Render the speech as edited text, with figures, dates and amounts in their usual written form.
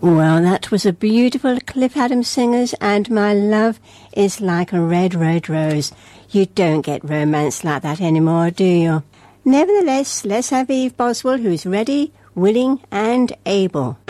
Well, that was a beautiful Cliff Adams Singers, and My Love is Like a Red, Red Rose. You don't get romance like that anymore, do you? Nevertheless, let's have Eve Boswell, who's ready, willing and able.